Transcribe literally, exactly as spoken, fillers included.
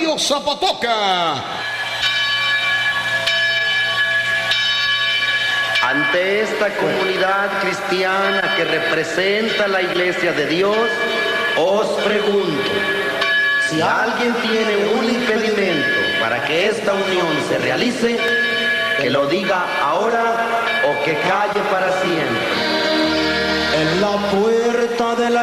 Radio Zapotoca. Ante esta comunidad cristiana que representa la Iglesia de Dios, os pregunto, si alguien tiene un impedimento para que esta unión se realice, que lo diga ahora o que calle para siempre. En la puerta de la